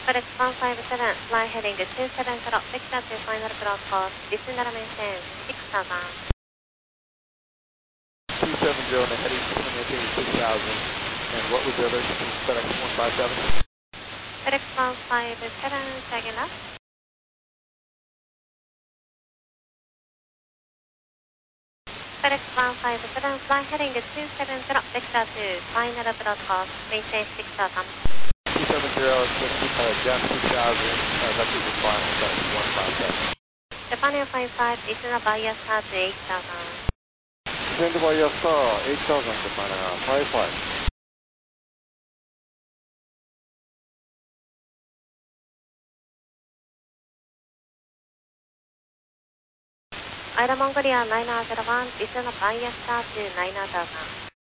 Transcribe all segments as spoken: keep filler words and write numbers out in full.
FedEx one five seven, fly heading two seven zero, vector to final approach course, descend and maintain six thousand. two seven zero and heading to maintain six thousand. And what was the other FedEx one five seven? FedEx one five seven, tagging up. FedEx one five seven, fly heading two seven zero, vector to final approach course, maintain six thousand. two seven zero, uh, Jeff six thousand, uh, that's the final FedEx one five seven. Japan Air five five, descend by your start to eight thousand. Descend by your star, eight thousand, Japan Air five five. Ida Mongolia nine zero one, descend by your start to nine thousand.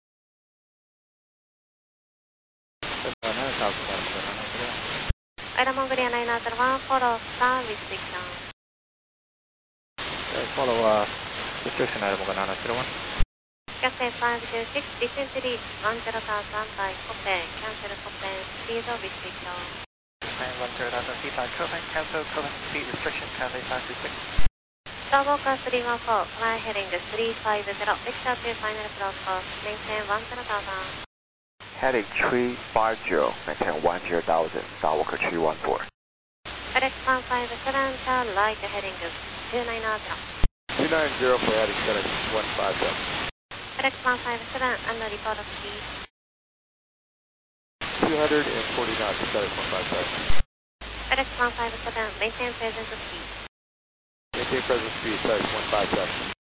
Ida Mongolia nine zero one, follow star restriction. Okay, follow uh, restriction Ida Mongolia nine zero one. Cathay five two six, descend to reach one zero thousand by Copen, cancel Copen, speed of restriction. nine one zero thousand feet by Copen, cancel Copen speed restriction, Cathay five two six. Starwalker three one four, fly heading three five zero, vector to final approach course, maintain one zero thousand. Heading three five zero, maintain one zero thousand, Starwalker three one four. FedEx one five seven, turn right heading two nine zero. two nine zero for heading FedEx one five seven. FedEx one five seven, and the report of speed. two hundred forty knots, FedEx one five seven. FedEx one five seven, maintain presence of speed. Maintain present speed, FedEx one five seven.